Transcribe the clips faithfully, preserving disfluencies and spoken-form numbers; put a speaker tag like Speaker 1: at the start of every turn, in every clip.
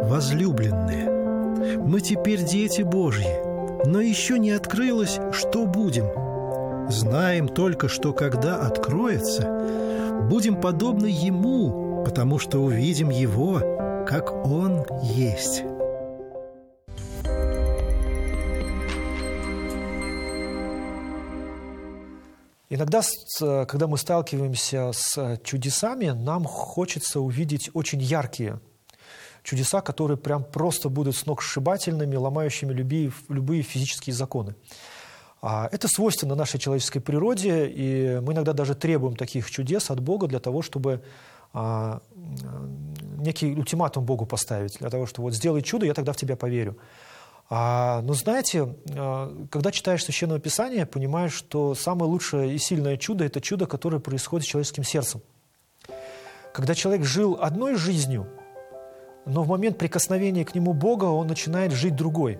Speaker 1: возлюбленные, мы теперь дети Божьи, но еще не открылось, что будем. Знаем только, что когда откроется, будем подобны Ему, потому что увидим Его, как Он есть».
Speaker 2: Иногда, когда мы сталкиваемся с чудесами, нам хочется увидеть очень яркие чудеса, которые прям просто будут сногсшибательными, ломающими любые, любые физические законы. Это свойственно нашей человеческой природе, и мы иногда даже требуем таких чудес от Бога для того, чтобы некий ультиматум Богу поставить, для того, что вот сделай чудо, я тогда в тебя поверю. А, но знаете, когда читаешь Священное Писание, понимаешь, что самое лучшее и сильное чудо – это чудо, которое происходит с человеческим сердцем. Когда человек жил одной жизнью, но в момент прикосновения к нему Бога он начинает жить другой.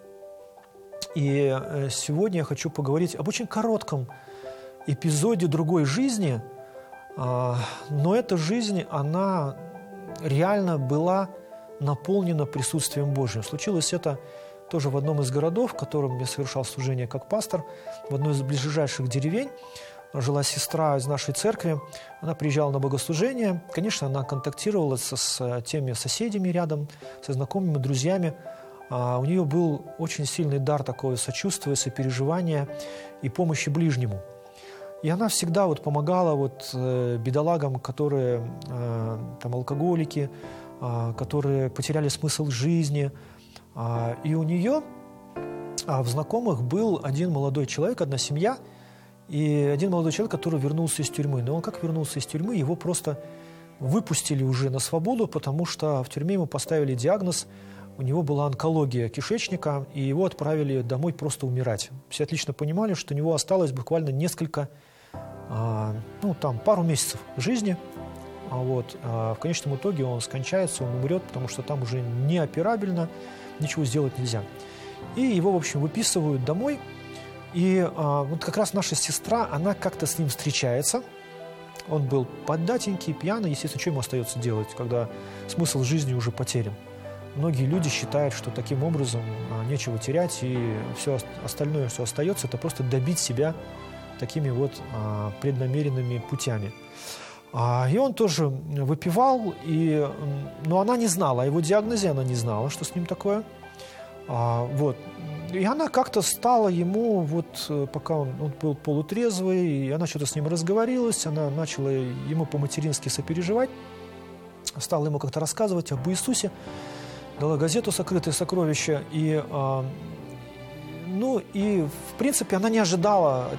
Speaker 2: И сегодня я хочу поговорить об очень коротком эпизоде другой жизни, но эта жизнь, она реально была наполнена присутствием Божьим. Случилось это тоже в одном из городов, в котором я совершал служение как пастор, в одной из ближайших деревень. Жила сестра из нашей церкви, она приезжала на богослужение. Конечно, она контактировала с, с теми соседями рядом, со знакомыми, друзьями. А у нее был очень сильный дар такого сочувствия, сопереживания и помощи ближнему. И она всегда вот помогала вот, э, бедолагам, которые э, там, алкоголики, э, которые потеряли смысл жизни. И у нее в знакомых был один молодой человек, одна семья, и один молодой человек, который вернулся из тюрьмы. Но он как вернулся из тюрьмы, его просто выпустили уже на свободу, потому что в тюрьме ему поставили диагноз, у него была онкология кишечника, и его отправили домой просто умирать. Все отлично понимали, что у него осталось буквально несколько, ну там, пару месяцев жизни. Вот. В конечном итоге он скончается, он умрет, потому что там уже неоперабельно, ничего сделать нельзя. И его, в общем, выписывают домой. И а, вот как раз наша сестра, она как-то с ним встречается. Он был поддатенький, пьяный. Естественно, что ему остается делать, когда смысл жизни уже потерян? Многие люди считают, что таким образом а, нечего терять, и все остальное, что остается, это просто добить себя такими вот а, преднамеренными путями. А, и он тоже выпивал, и, но она не знала о его диагнозе, она не знала, что с ним такое. А, вот. И она как-то стала ему, вот, пока он, он был полутрезвый, и она что-то с ним разговорилась, она начала ему по-матерински сопереживать, стала ему как-то рассказывать об Иисусе, дала газету «Сокрытые сокровища». И, а, ну, и, в принципе, она не ожидала